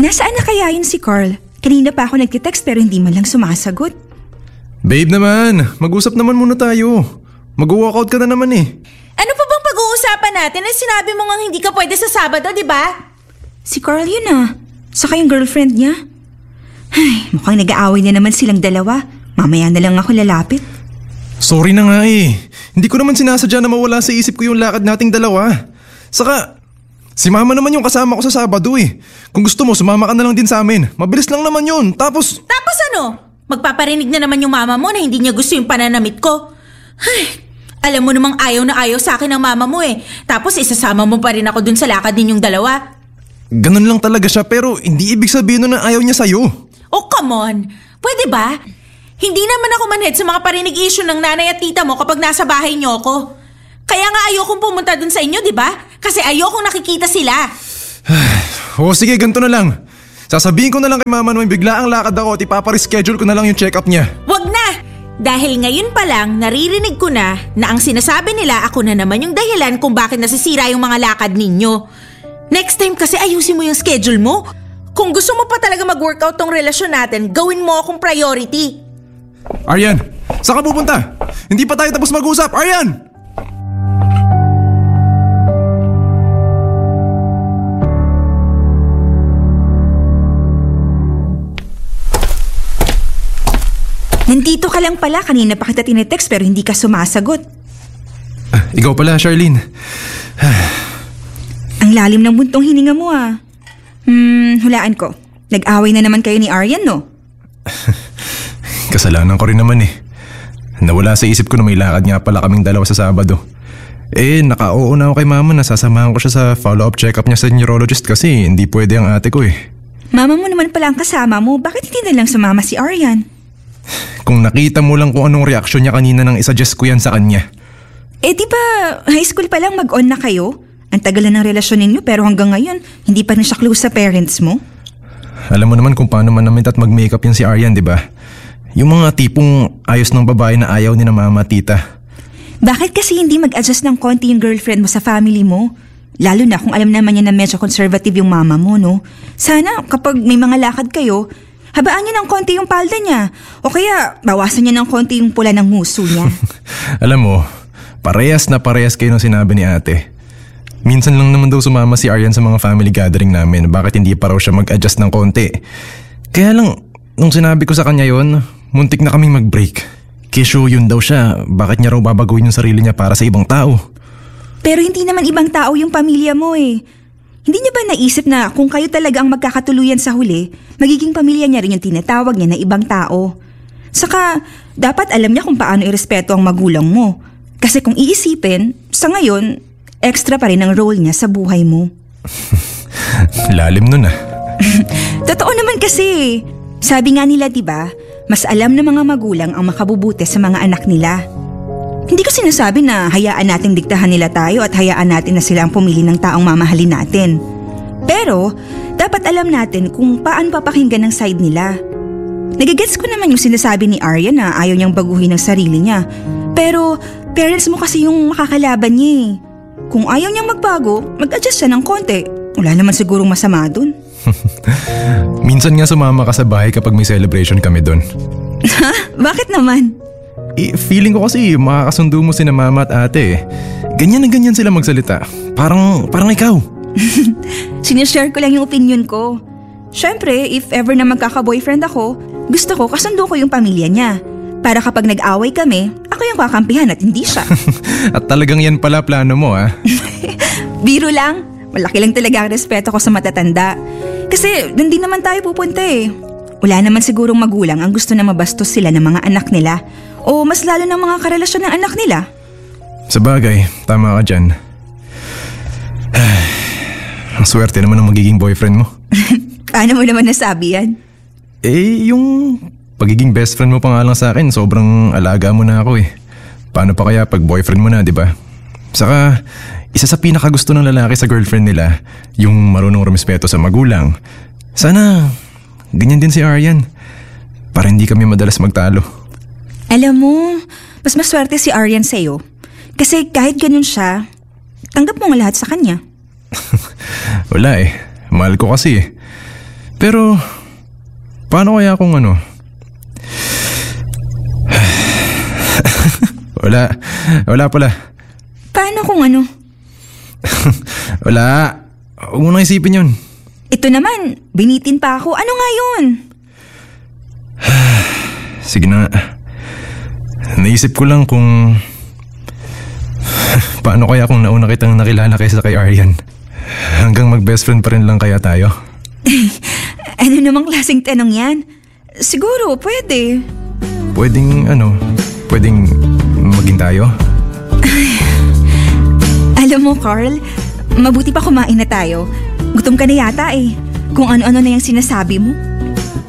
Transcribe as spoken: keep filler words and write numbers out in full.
Nasaan na kaya yun si Carl? Kanina pa ako nagtitext pero hindi man lang sumasagot. Babe naman, mag-usap naman muna tayo. Mag-walkout ka na naman eh. Ano pa bang pag-uusapan natin? Ay sinabi mo nga hindi ka pwede sa Sabado, di ba? Si Carl yun ah. Saka yung girlfriend niya. Ay, mukhang nag-aaway na naman silang dalawa. Mamaya na lang ako lalapit. Sorry na nga eh. Hindi ko naman sinasadya na mawala sa isip ko yung lakad nating dalawa. Saka, si mama naman yung kasama ko sa Sabado eh. Kung gusto mo, sumama ka na lang din sa amin. Mabilis lang naman yun. Tapos… Tapos ano? Magpaparinig na naman yung mama mo na hindi niya gusto yung pananamit ko. Ay, alam mo namang ayaw na ayaw sa akin ng mama mo eh. Tapos isasama mo pa rin ako dun sa lakad ninyong dalawa. Ganun lang talaga siya pero hindi ibig sabihin nun na ayaw niya sa'yo. Oh, come on. Pwede ba? Hindi naman ako manhead sa mga parinig issue ng nanay at tita mo kapag nasa bahay niyo ako. Kaya nga ayokong pumunta dun sa inyo, di ba? Kasi ayokong nakikita sila. O sige, ganito na lang. Sasabihin ko na lang kay mama na may biglaang lakad ako at ipapareschedule ko na lang yung check-up niya. Wag na! Dahil ngayon pa lang naririnig ko na na ang sinasabi nila ako na naman yung dahilan kung bakit nasisira yung mga lakad ninyo. Next time kasi ayusin mo yung schedule mo. Kung gusto mo pa talaga mag-workout tong relasyon natin, gawin mo akong priority. Aryan, saan ka pupunta? Hindi pa tayo tapos mag-usap, Aryan! Nandito ka lang pala, kanina pa kita tinetext pero hindi ka sumasagot. Ah, ikaw pala, Charlene. Ang lalim ng buntong hininga mo ah. Hmm, hulaan ko. Nag-away na naman kayo ni Aryan, no? Kasalanan ko rin naman eh. Nawala sa isip ko na may lakad nga pala kaming dalawa sa Sabado. Eh, naka-oo na ako kay mama na sasamahan ko siya sa follow-up check-up niya sa neurologist kasi hindi pwede ang ate ko eh. Mama mo naman pala ang kasama mo, bakit hindi na lang sumama si Aryan? Kung nakita mo lang kung anong reaksyon niya kanina nang isuggest ko yan sa kanya. Eh di ba high school pa lang mag-on na kayo? Ang tagal na ng relasyon ninyo pero hanggang ngayon hindi pa rin siya close sa parents mo? Alam mo naman kung paano manamit at mag-makeup yan si Aryan, di ba? Yung mga tipong ayos ng babae na ayaw ni na mama at tita. Bakit kasi hindi mag-adjust ng konti yung girlfriend mo sa family mo? Lalo na kung alam naman niya na medyo conservative yung mama mo, no? Sana kapag may mga lakad kayo, habaan niya ng konti yung palda niya. O kaya, bawasan niya ng konti yung pula ng nguso niya. Alam mo, parehas na parehas kayo ng sinabi ni ate. Minsan lang naman daw sumama si Aryan sa mga family gathering namin. Bakit hindi pa raw siya mag-adjust ng konti? Kaya lang, nung sinabi ko sa kanya yon, muntik na kaming mag-break. Kesyo yun daw siya, bakit niya raw babaguhin yung sarili niya para sa ibang tao? Pero hindi naman ibang tao yung pamilya mo eh. Hindi niya ba naisip na kung kayo talaga ang magkakatuluyan sa huli, magiging pamilya niya rin yung tinatawag niya na ibang tao? Saka, dapat alam niya kung paano irespeto ang magulang mo. Kasi kung iisipin, sa ngayon, extra pa rin ang role niya sa buhay mo. Lalim nun ah. Totoo naman kasi. Sabi nga nila diba, mas alam ng mga magulang ang makabubuti sa mga anak nila. Hindi ko sinasabi na hayaan nating diktahan nila tayo at hayaan natin na sila ang pumili ng taong mamahalin natin. Pero, dapat alam natin kung paano papakinggan ng side nila. Nagigets ko naman yung sinasabi ni Arya na ayaw niyang baguhin ang sarili niya. Pero, parents mo kasi yung makakalaban niya eh. Kung ayaw niyang magbago, mag-adjust siya ng konti. Wala naman sigurong masama dun. Minsan nga sumama ka sa bahay kapag may celebration kami dun. Ha? Bakit naman? Eh, feeling ko kasi makakasundo mo sina mama at ate eh. Ganyan na ganyan sila magsalita. Parang, parang ikaw. Sinishare ko lang yung opinion ko. Siyempre, if ever na magkaka-boyfriend ako, gusto ko kasundo ko yung pamilya niya. Para kapag nag-away kami, ako yung kakampihan at hindi siya. At talagang yan pala plano mo ah. Biro lang. Malaki lang talaga ang respeto ko sa matatanda. Kasi doon din naman tayo pupunta eh. Wala naman sigurong magulang ang gusto na mabastos sila ng mga anak nila. O mas lalo ng mga karelasyon ng anak nila. Sabagay, tama ka dyan. Ang swerte naman ng magiging boyfriend mo. Paano mo naman nasabi yan? Eh, yung pagiging best friend mo pa nga lang sa akin, sobrang alaga mo na ako eh. Paano pa kaya pag boyfriend mo na, di ba? Saka, isa sa pinakagusto ng lalaki sa girlfriend nila, yung marunong rumespeto sa magulang. Sana, ganyan din si Aryan. Para hindi kami madalas magtalo. Alam mo, mas maswerte si Aryan sa'yo. Kasi kahit ganun siya, tanggap mo nga lahat sa kanya. Wala eh. Mahal ko kasi eh. Pero, paano kaya kung ano? wala, wala pala. Paano kung ano? Wala, huwag mo nang isipin yun. Ito naman, binitin pa ako. Ano nga yun? Sige na. Naisip ko lang kung... paano kaya kung nauna kitang nakilala kaysa kay Aryan? Hanggang mag-best friend pa rin lang kaya tayo? Ano namang klaseng tanong yan? Siguro, pwede. Pwedeng ano, pwedeng maging tayo? Alam mo, Carl, mabuti pa kumain na tayo. Gutom ka na yata eh. Kung ano-ano na yung sinasabi mo.